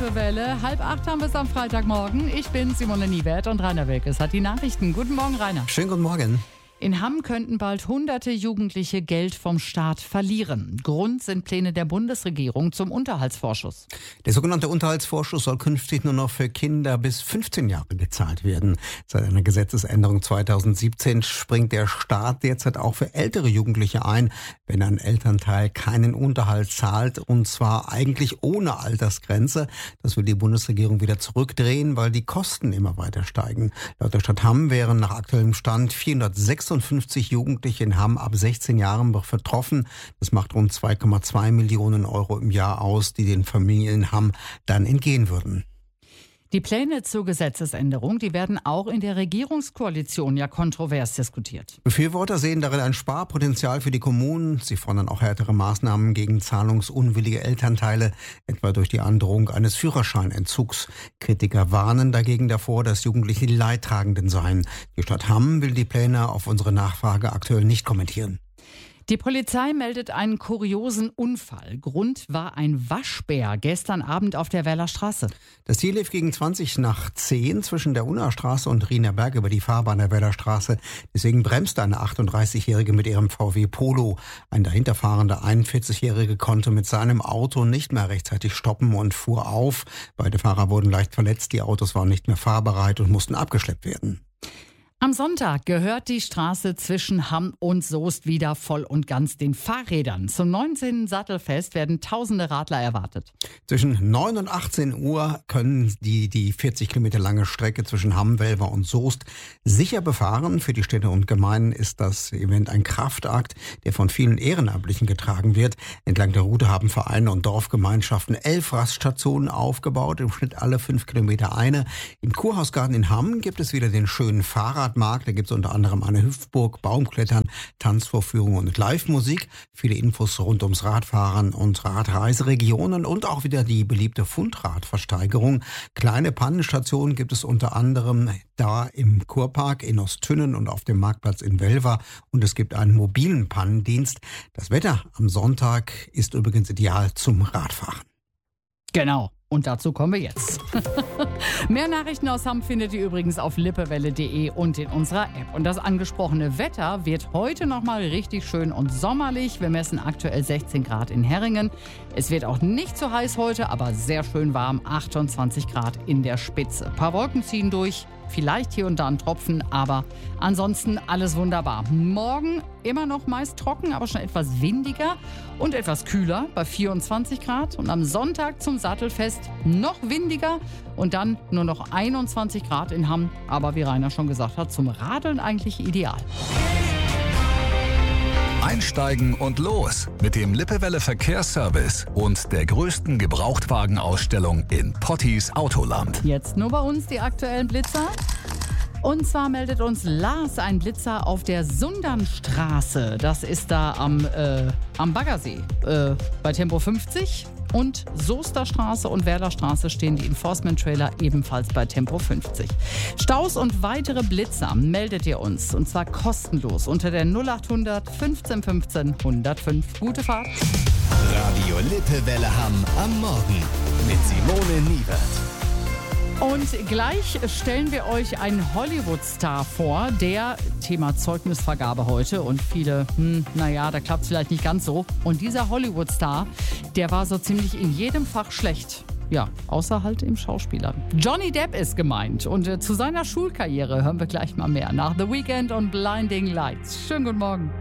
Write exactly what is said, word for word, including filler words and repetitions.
Lippe-Welle. Halb acht haben wir es am Freitagmorgen. Ich bin Simone Niewert und Rainer Wilkes hat die Nachrichten. Guten Morgen, Rainer. Schönen guten Morgen. In Hamm könnten bald hunderte Jugendliche Geld vom Staat verlieren. Grund sind Pläne der Bundesregierung zum Unterhaltsvorschuss. Der sogenannte Unterhaltsvorschuss soll künftig nur noch für Kinder bis fünfzehn Jahre gezahlt werden. Seit einer Gesetzesänderung zweitausendsiebzehn springt der Staat derzeit auch für ältere Jugendliche ein, wenn ein Elternteil keinen Unterhalt zahlt, und zwar eigentlich ohne Altersgrenze. Das will die Bundesregierung wieder zurückdrehen, weil die Kosten immer weiter steigen. Laut der Stadt Hamm wären nach aktuellem Stand vierhundertsechsundfünfzig Jugendliche in Hamm ab sechzehn Jahren betroffen. Das macht rund zwei Komma zwei Millionen Euro im Jahr aus, die den Familien in Hamm dann entgehen würden. Die Pläne zur Gesetzesänderung, die werden auch in der Regierungskoalition ja kontrovers diskutiert. Befürworter sehen darin ein Sparpotenzial für die Kommunen. Sie fordern auch härtere Maßnahmen gegen zahlungsunwillige Elternteile, etwa durch die Androhung eines Führerscheinentzugs. Kritiker warnen dagegen davor, dass Jugendliche die Leidtragenden seien. Die Stadt Hamm will die Pläne auf unsere Nachfrage aktuell nicht kommentieren. Die Polizei meldet einen kuriosen Unfall. Grund war ein Waschbär gestern Abend auf der Werler Straße. Das Tier lief gegen zwanzig nach zehn zwischen der Unna-Straße und Riener Berg über die Fahrbahn der Werler Straße. Deswegen bremste eine achtunddreißigjährige mit ihrem V W Polo. Ein dahinterfahrender einundvierzigjährige konnte mit seinem Auto nicht mehr rechtzeitig stoppen und fuhr auf. Beide Fahrer wurden leicht verletzt. Die Autos waren nicht mehr fahrbereit und mussten abgeschleppt werden. Am Sonntag gehört die Straße zwischen Hamm und Soest wieder voll und ganz den Fahrrädern. Zum neunzehnten Sattelfest werden tausende Radler erwartet. Zwischen neun und achtzehn Uhr können die die vierzig Kilometer lange Strecke zwischen Hamm, Welver und Soest sicher befahren. Für die Städte und Gemeinden ist das Event ein Kraftakt, der von vielen Ehrenamtlichen getragen wird. Entlang der Route haben Vereine und Dorfgemeinschaften elf Raststationen aufgebaut, im Schnitt alle fünf Kilometer eine. Im Kurhausgarten in Hamm gibt es wieder den schönen Fahrrad Markt. Da gibt es unter anderem eine Hüpfburg, Baumklettern, Tanzvorführungen und Live-Musik. Viele Infos rund ums Radfahren und Radreiseregionen und auch wieder die beliebte Fundradversteigerung. Kleine Pannenstationen gibt es unter anderem da im Kurpark in Ostünnen und auf dem Marktplatz in Welver. Und es gibt einen mobilen Pannendienst. Das Wetter am Sonntag ist übrigens ideal zum Radfahren. Genau. Und dazu kommen wir jetzt. Mehr Nachrichten aus Hamm findet ihr übrigens auf lippewelle punkt de und in unserer App. Und das angesprochene Wetter wird heute nochmal richtig schön und sommerlich. Wir messen aktuell sechzehn Grad in Herringen. Es wird auch nicht so heiß heute, aber sehr schön warm. achtundzwanzig Grad in der Spitze. Ein paar Wolken ziehen durch. Vielleicht hier und da ein Tropfen, aber ansonsten alles wunderbar. Morgen immer noch meist trocken, aber schon etwas windiger und etwas kühler bei vierundzwanzig Grad. Und am Sonntag zum Sattelfest noch windiger und dann nur noch einundzwanzig Grad in Hamm. Aber wie Rainer schon gesagt hat, zum Radeln eigentlich ideal. Einsteigen und los mit dem Lippe-Welle Verkehrsservice und der größten Gebrauchtwagenausstellung in Pottis Autoland. Jetzt nur bei uns die aktuellen Blitzer. Und zwar meldet uns Lars ein Blitzer auf der Sundernstraße. Das ist da am, äh, am Baggersee äh, bei Tempo fünfzig. Und Soester Straße und Werler Straße stehen die Enforcement-Trailer ebenfalls bei Tempo fünfzig. Staus und weitere Blitzer meldet ihr uns. Und zwar kostenlos unter der null achthundert fünfzehn fünfzehn hundertfünf. Gute Fahrt. Radio Lippe-Welle Hamm am Morgen mit Simone Niewert. Und gleich stellen wir euch einen Hollywood-Star vor, der Thema Zeugnisvergabe heute und viele, hm, naja, da klappt es vielleicht nicht ganz so. Und dieser Hollywood-Star, der war so ziemlich in jedem Fach schlecht. Ja, außer halt im Schauspieler. Johnny Depp ist gemeint und äh, zu seiner Schulkarriere hören wir gleich mal mehr nach The Weeknd und Blinding Lights. Schönen guten Morgen.